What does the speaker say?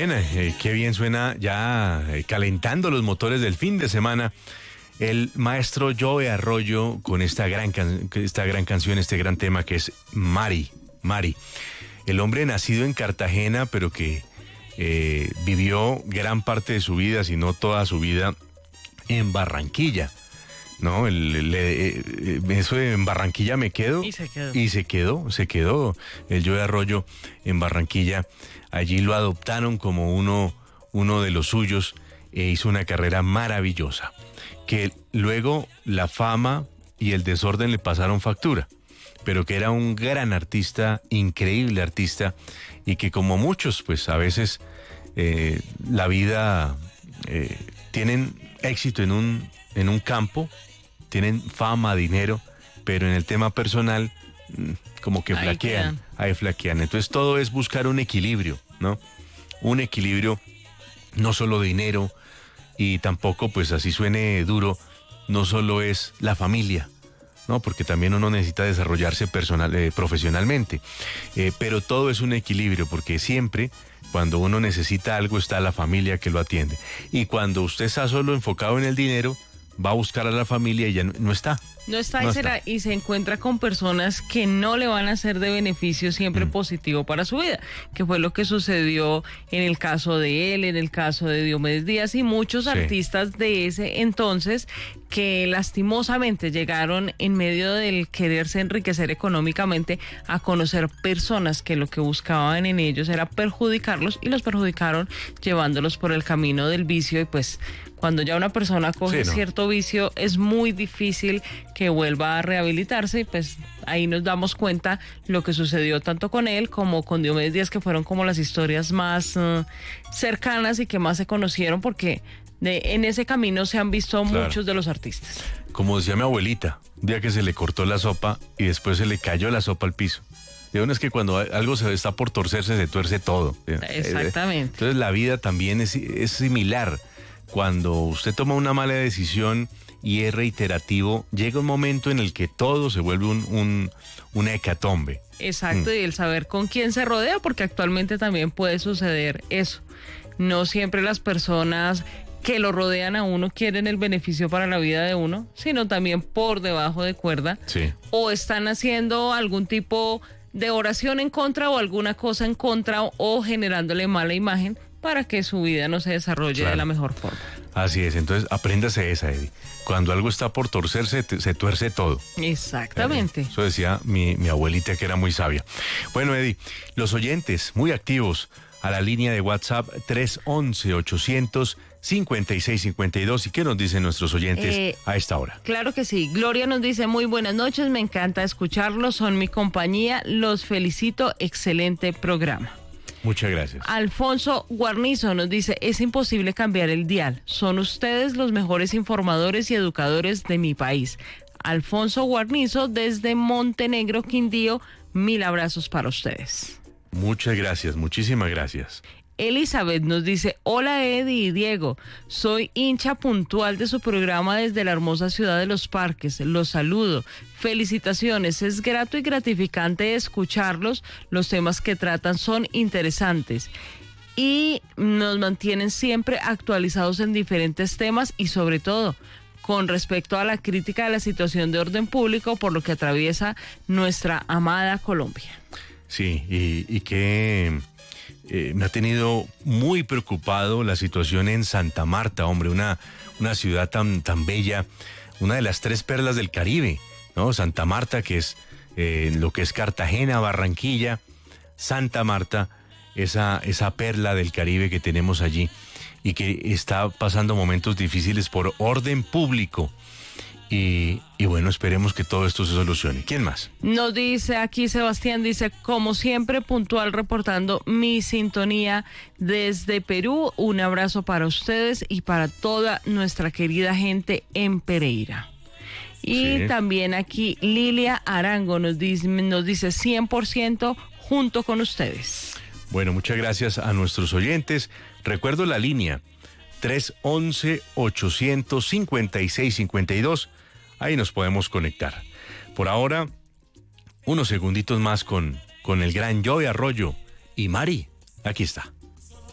Bien, qué bien suena ya calentando los motores del fin de semana. El maestro Joe Arroyo con esta gran canción, este gran tema que es Mari. El hombre nacido en Cartagena, pero que vivió gran parte de su vida, si no toda su vida, en Barranquilla. No, eso en Barranquilla me quedo. Y se quedó el Joe Arroyo en Barranquilla. Allí lo adoptaron como uno de los suyos e hizo una carrera maravillosa. Que luego la fama y el desorden le pasaron factura, pero que era un gran artista, increíble artista, y que como muchos, pues a veces la vida tienen éxito en un campo, tienen fama, dinero, pero en el tema personal como que flaquean. Entonces todo es buscar un equilibrio, ¿no? Un equilibrio, no solo dinero, y tampoco, pues así suene duro, no solo es la familia, ¿no? Porque también uno necesita desarrollarse profesionalmente, pero todo es un equilibrio, porque siempre cuando uno necesita algo está la familia que lo atiende, y cuando usted está solo enfocado en el dinero, va a buscar a la familia y ya no está. Y se encuentra con personas que no le van a ser de beneficio siempre positivo para su vida, que fue lo que sucedió en el caso de él, en el caso de Diomedes Díaz y muchos artistas de ese entonces que lastimosamente llegaron en medio del quererse enriquecer económicamente a conocer personas que lo que buscaban en ellos era perjudicarlos, y los perjudicaron llevándolos por el camino del vicio. Y pues cuando ya una persona coge cierto vicio es muy difícil que vuelva a rehabilitarse, y pues ahí nos damos cuenta lo que sucedió tanto con él como con Diomedes Díaz, que fueron como las historias más cercanas y que más se conocieron, porque en ese camino se han visto muchos de los artistas. Como decía mi abuelita, un día que se le cortó la sopa y después se le cayó la sopa al piso. Y uno es que cuando algo se está por torcerse, se tuerce todo. Exactamente. Entonces la vida también es similar. Cuando usted toma una mala decisión y es reiterativo, llega un momento en el que todo se vuelve una hecatombe. Exacto, y el saber con quién se rodea, porque actualmente también puede suceder eso. No siempre las personas que lo rodean a uno quieren el beneficio para la vida de uno, sino también por debajo de cuerda. Sí. O están haciendo algún tipo de oración en contra o alguna cosa en contra, o generándole mala imagen para que su vida no se desarrolle de la mejor forma. Así es, entonces apréndase esa, Eddie. Cuando algo está por torcerse, se tuerce todo. Exactamente. Eso decía mi abuelita, que era muy sabia. Bueno, Eddie, los oyentes muy activos a la línea de WhatsApp 311-800-5652. ¿Y qué nos dicen nuestros oyentes a esta hora? Claro que sí. Gloria nos dice: muy buenas noches, me encanta escucharlos, son mi compañía, los felicito, excelente programa. Muchas gracias. Alfonso Guarnizo nos dice: es imposible cambiar el dial, son ustedes los mejores informadores y educadores de mi país. Alfonso Guarnizo desde Montenegro, Quindío, 1000 abrazos para ustedes. Muchas gracias, muchísimas gracias. Elizabeth nos dice: hola Eddie y Diego, soy hincha puntual de su programa desde la hermosa ciudad de Los Parques, los saludo, felicitaciones, es grato y gratificante escucharlos, los temas que tratan son interesantes y nos mantienen siempre actualizados en diferentes temas, y sobre todo con respecto a la crítica de la situación de orden público por lo que atraviesa nuestra amada Colombia. Sí, y que me ha tenido muy preocupado la situación en Santa Marta, hombre, una ciudad tan bella, una de las 3 perlas del Caribe, ¿no? Santa Marta, que es lo que es Cartagena, Barranquilla, Santa Marta, esa perla del Caribe que tenemos allí y que está pasando momentos difíciles por orden público. Y bueno, esperemos que todo esto se solucione. ¿Quién más? Nos dice aquí Sebastián, dice: como siempre, puntual reportando mi sintonía desde Perú. Un abrazo para ustedes y para toda nuestra querida gente en Pereira. Y también aquí Lilia Arango nos dice 100% junto con ustedes. Bueno, muchas gracias a nuestros oyentes. Recuerdo la línea 311-800-5652. Ahí nos podemos conectar. Por ahora, unos segunditos más con el gran Joe Arroyo y Mari. Aquí está.